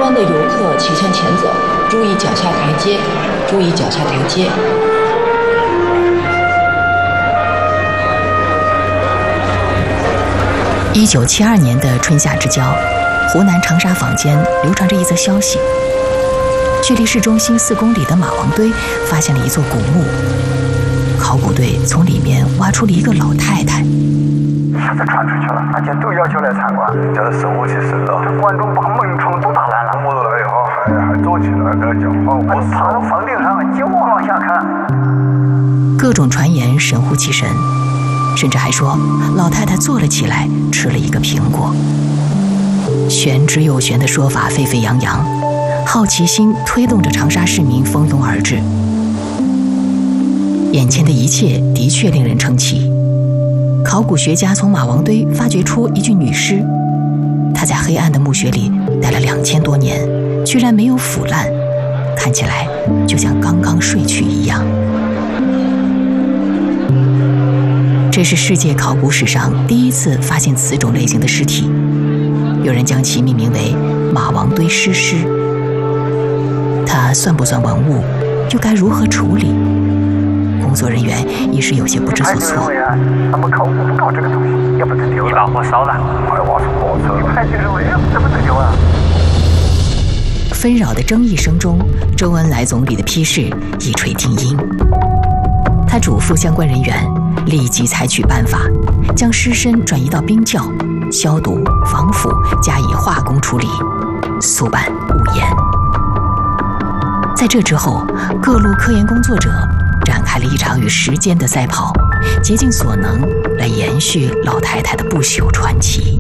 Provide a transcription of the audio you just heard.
观的游客请向前走，注意脚下台阶，注意脚下台阶。1972年的春夏之交，湖南长沙坊间流传着一则消息：距离市中心4公里的马王堆发现了一座古墓，考古队从里面挖出了一个老太太。 现在传出去了，大家都要求来参观，这是神乎其神了。观众把门窗都打烂了，摸着了以后还走起来，跟他讲话。我爬到房顶上就往下看， 各种传言神乎其神，甚至还说老太太坐了起来，吃了一个苹果。玄之又玄的说法沸沸扬扬，好奇心推动着长沙市民蜂拥而至。眼前的一切的确令人称奇。考古学家从马王堆发掘出一具女尸，她在黑暗的墓穴里待了2000多年，居然没有腐烂，看起来就像刚刚睡去一样。这是世界考古史上第一次发现此种类型的尸体，有人将其命名为马王堆尸尸。它算不算文物，又该如何处理？工作人员一时有些不知所措。 他们考古不搞这个东西，要不得丢了。你把火烧了，快挖出火车。派出所要怎么得丢啊？ 纷扰的争议声中，周恩来总理的批示一锤定音。他嘱咐相关人员立即采取办法，将尸身转移到冰窖，消毒、防腐，加以化工处理，速办勿延。在这之后，各路科研工作者展开了一场与时间的赛跑，竭尽所能来延续老太太的不朽传奇。